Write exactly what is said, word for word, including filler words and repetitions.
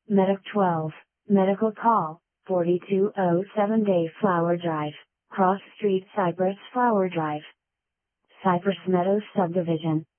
Medic twelve, Medical Call, forty-two oh seven Dayflower Drive, Cross Street, Cypress Flower Drive, Cypress Meadows Subdivision.